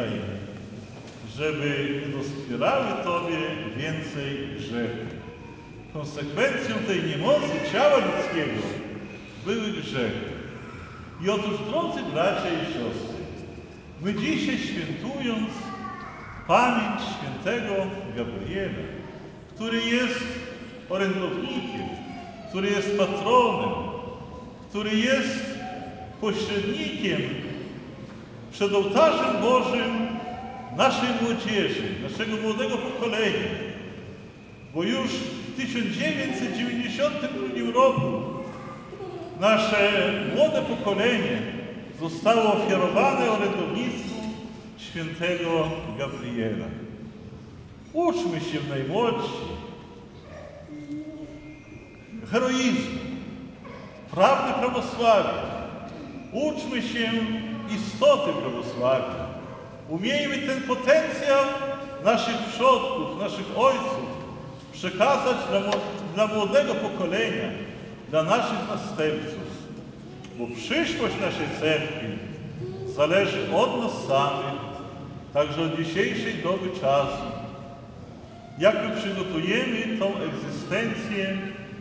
pamiętaj, żeby nie doskwierały Tobie więcej grzechy. Konsekwencją tej niemocy ciała ludzkiego były grzechy. I otóż, drodzy bracia i siostry, my dzisiaj świętując pamięć świętego Gabriela, który jest orędownikiem, który jest patronem, który jest pośrednikiem przed ołtarzem Bożym naszej młodzieży, naszego młodego pokolenia. Bo już w 1992 roku nasze młode pokolenie zostało ofiarowane orędownictwu świętego Gabriela. Uczmy się najmłodsi heroizmu, prawdy prawosławia. Uczmy się istoty prawosławia. Umiejmy ten potencjał naszych przodków, naszych ojców przekazać dla młodego pokolenia, dla naszych następców. Bo przyszłość naszej cerkwi zależy od nas samych, także od dzisiejszej doby czasu. Jak my przygotujemy tą egzystencję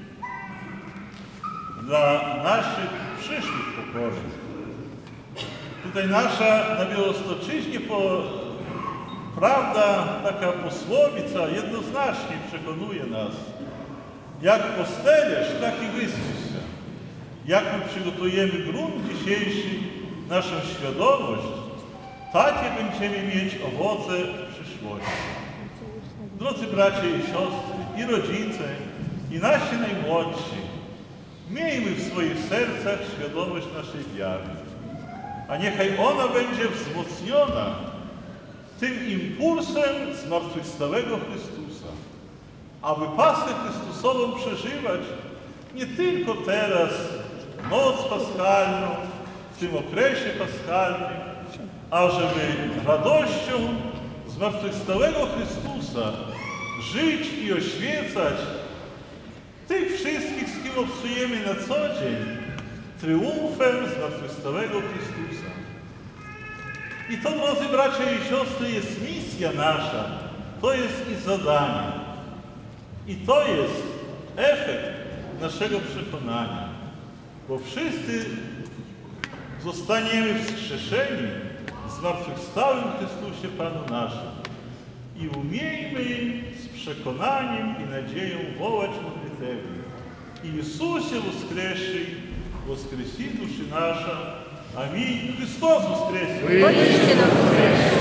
dla naszych przyszłych pokoleń. Tutaj nasza na Białostoczyźnie prawda, taka posłowica jednoznacznie przekonuje nas. Jak postelerz, tak i wyspisz się. Jak my przygotujemy grunt dzisiejszy, naszą świadomość, takie będziemy mieć owoce w przyszłości. Drodzy bracia i siostry, i rodzice, i nasi najmłodsi, miejmy w swoich sercach świadomość naszej wiary. A niechaj ona będzie wzmocniona tym impulsem zmartwychwstałego Chrystusa, aby Paschę Chrystusową przeżywać nie tylko teraz, noc paschalną, w tym okresie paschalnym, a żeby radością zmartwychwstałego Chrystusa żyć i oświecać tych wszystkich, z kim obcujemy na co dzień, triumfem zmartwychwstałego Chrystusa. I to, drodzy bracia i siostry, jest misja nasza, to jest i zadanie. I to jest efekt naszego przekonania, bo wszyscy zostaniemy wskrzeszeni w zmartwychwstałym Chrystusie Panu naszym. I umiejmy z przekonaniem i nadzieją wołać modlitewnie: Иисусе воскресший, воскреси души наша. Аминь. Христос воскресе! Воистину воскресе!